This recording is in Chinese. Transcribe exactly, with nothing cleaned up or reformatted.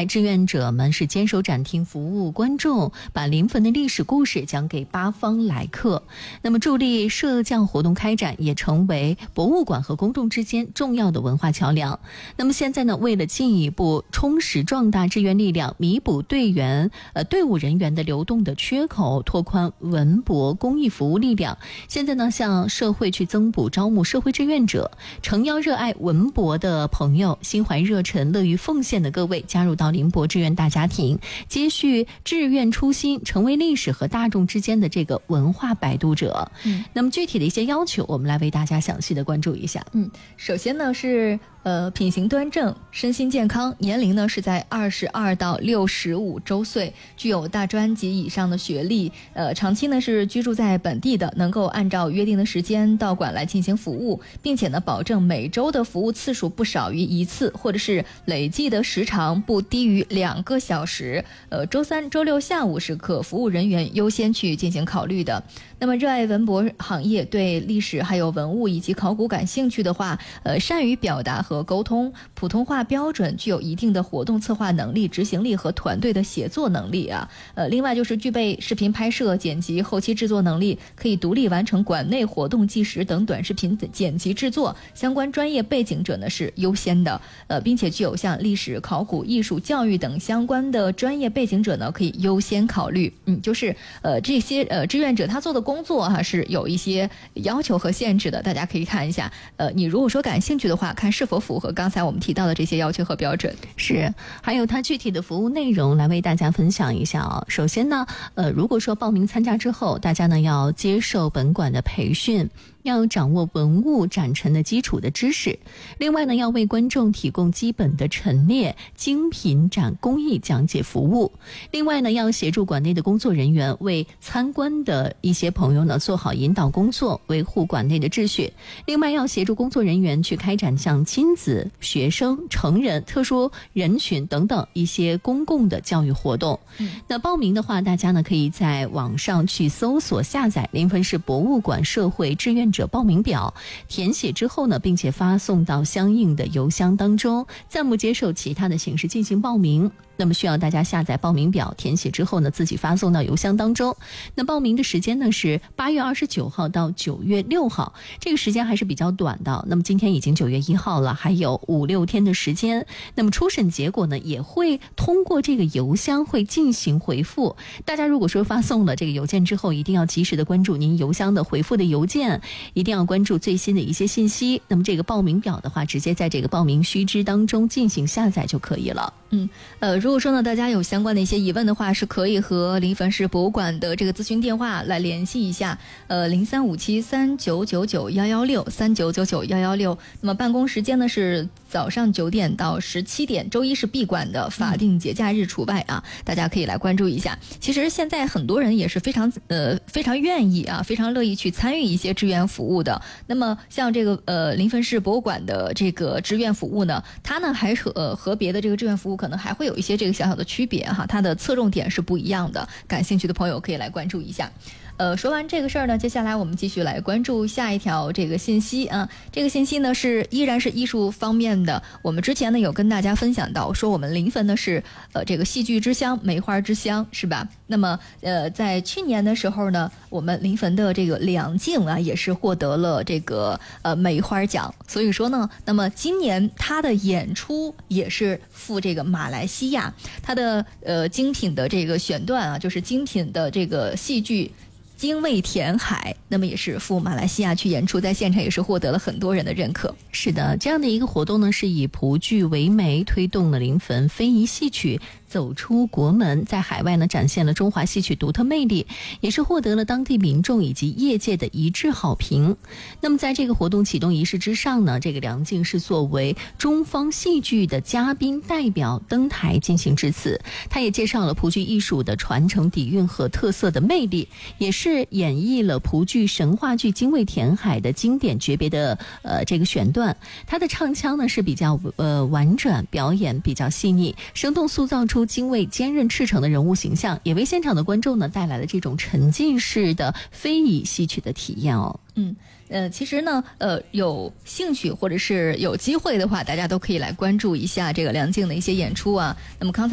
来志愿者们是坚守展厅服务观众，把临汾的历史故事讲给八方来客。那么助力摄降活动开展，也成为博物馆和公众之间重要的文化桥梁。那么现在呢，为了进一步充实壮大志愿力量，弥补队员呃队伍人员的流动的缺口，拓宽文博公益服务力量，现在呢向社会去增补招募社会志愿者，诚邀热爱文博的朋友，心怀热忱乐于奉献的各位加入到临博志愿大家庭，接续志愿初心，成为历史和大众之间的这个文化摆渡者。嗯，那么具体的一些要求，我们来为大家详细的关注一下。 嗯，首先呢是呃品行端正，身心健康，年龄呢是在二十二到六十五周岁，具有大专及以上的学历，呃长期呢是居住在本地的，能够按照约定的时间到馆来进行服务，并且呢保证每周的服务次数不少于一次，或者是累计的时长不低于两个小时。呃，周三、周六下午是可服务人员优先去进行考虑的。那么热爱文博行业，对历史还有文物以及考古感兴趣的话，呃，善于表达和沟通，普通话标准，具有一定的活动策划能力、执行力和团队的协作能力啊。呃，另外就是具备视频拍摄、剪辑、后期制作能力，可以独立完成馆内活动纪实等短视频剪辑制作，相关专业背景者呢是优先的。呃，并且具有像历史、考古、艺术、教育等相关的专业背景者呢，可以优先考虑。嗯，就是呃这些呃志愿者他做的工作哈、啊、是有一些要求和限制的，大家可以看一下。呃，你如果说感兴趣的话，看是否符合刚才我们提到的这些要求和标准。 是，还有它具体的服务内容来为大家分享一下啊。首先呢，呃，如果说报名参加之后，大家呢要接受本馆的培训，要掌握文物展陈的基础的知识，另外呢要为观众提供基本的陈列、精品展工艺讲解服务，另外呢要协助馆内的工作人员为参观的一些朋友呢做好引导工作，维护馆内的秩序，另外要协助工作人员去开展像亲子、学生、成人、特殊人群等等一些公共的教育活动。嗯、那报名的话，大家呢可以在网上去搜索下载临汾市博物馆社会志愿者报名表，填写之后呢，并且发送到相应的邮箱当中，暂不接受其他的形式进行报名。那么需要大家下载报名表，填写之后呢，自己发送到邮箱当中。那报名的时间呢是八月二十九号到九月六号，这个时间还是比较短的。那么今天已经九月一号了，还有五六天的时间。那么初审结果呢，也会通过这个邮箱会进行回复。大家如果说发送了这个邮件之后，一定要及时的关注您邮箱的回复的邮件，一定要关注最新的一些信息。那么这个报名表的话，直接在这个报名须知当中进行下载就可以了。 嗯，呃，如果说呢，大家有相关的一些疑问的话，是可以和临汾市博物馆的这个咨询电话来联系一下，呃，零三五七三九九九幺幺六三九九九幺幺六。那么办公时间呢是早上九点到十七点，周一是闭馆的，法定节假日除外啊，大家可以来关注一下。其实现在很多人也是非常呃非常愿意啊，非常乐意去参与一些志愿服务的。那么像这个呃临汾市博物馆的这个志愿服务呢，它呢还和、呃、和别的这个志愿服务可能还会有一些这个小小的区别哈，它的侧重点是不一样的。感兴趣的朋友可以来关注一下。呃，说完这个事儿呢，接下来我们继续来关注下一条这个信息啊。这个信息呢是依然是艺术方面的。我们之前呢有跟大家分享到，说我们临汾呢是呃这个戏剧之乡、梅花之乡，是吧？那么呃在去年的时候呢，我们临汾的这个梁静啊也是获得了这个呃梅花奖。所以说呢，那么今年他的演出也是赴这个马来西亚，他的呃精品的这个选段啊，就是精品的这个戏剧。精卫填海，那么也是赴马来西亚去演出，在现场也是获得了很多人的认可。 是的，这样的一个活动呢，是以葡剧为媒，推动了临汾非遗戏曲走出国门，在海外呢展现了中华戏曲独特魅力，也是获得了当地民众以及业界的一致好评。那么在这个活动启动仪式之上呢，这个梁静是作为中方戏剧的嘉宾代表登台进行致辞，他也介绍了葡剧艺术的传承底蕴和特色的魅力，也是演绎了葡剧神话剧精卫填海的经典诀别的呃这个选段。他的唱腔呢是比较呃婉转，表演比较细腻，生动塑造出精卫坚韧赤诚的人物形象，也为现场的观众呢带来了这种沉浸式的非遗戏曲的体验哦。 嗯，呃，其实呢，呃，有兴趣或者是有机会的话，大家都可以来关注一下这个梁静的一些演出啊。那么刚才